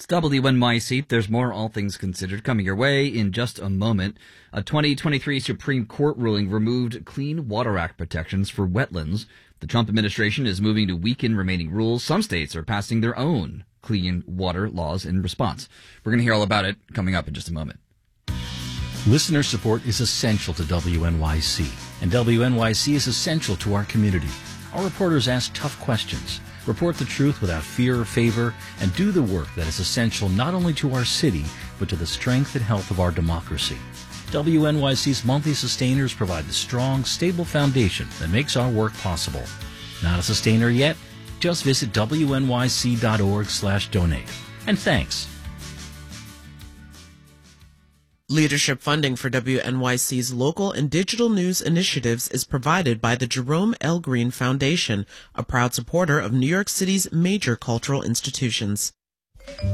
It's WNYC. There's more All Things Considered coming your way in just a moment. A 2023 Supreme Court ruling removed Clean Water Act protections for wetlands. The Trump administration is moving to weaken remaining rules. Some states are passing their own clean water laws in response. We're going to hear all about it coming up in just a moment. Listener support is essential to WNYC, and WNYC is essential to our community. Our reporters ask tough questions, report the truth without fear or favor, and do the work that is essential not only to our city, but to the strength and health of our democracy. WNYC's monthly sustainers provide the strong, stable foundation that makes our work possible. Not a sustainer yet? Just visit wnyc.org/donate. And thanks. Leadership funding for WNYC's local and digital news initiatives is provided by the Jerome L. Green Foundation, a proud supporter of New York City's major cultural institutions.